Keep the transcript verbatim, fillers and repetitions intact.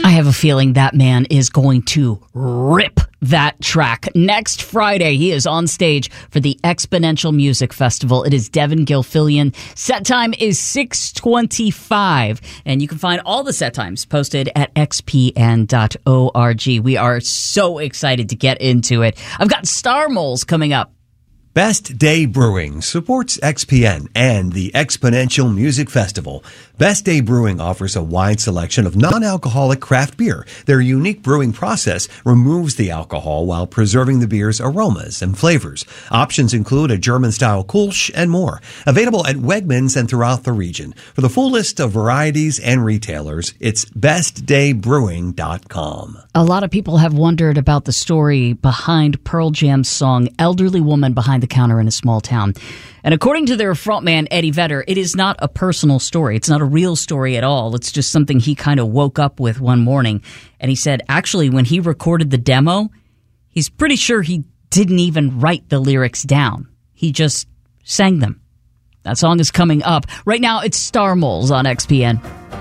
I have a feeling that man is going to rip that track. Next Friday, he is on stage for the Exponential Music Festival. It is Devin Gilfillian. Set time is six twenty-five, and you can find all the set times posted at x p n dot org. We are so excited to get into it. I've got Star Moles coming up. Best Day Brewing supports X P N and the Exponential Music Festival. Best Day Brewing offers a wide selection of non-alcoholic craft beer. Their unique brewing process removes the alcohol while preserving the beer's aromas and flavors. Options include a German-style Kolsch and more. Available at Wegmans and throughout the region. For the full list of varieties and retailers, it's best day brewing dot com. A lot of people have wondered about the story behind Pearl Jam's song Elderly Woman Behind the Counter in a Small Town. And according to their frontman, Eddie Vedder, it is not a personal story. It's not a real story at all. It's just something he kind of woke up with one morning. And he said, actually, when he recorded the demo, he's pretty sure he didn't even write the lyrics down. He just sang them. That song is coming up. Right now, it's Star Moles on X P N.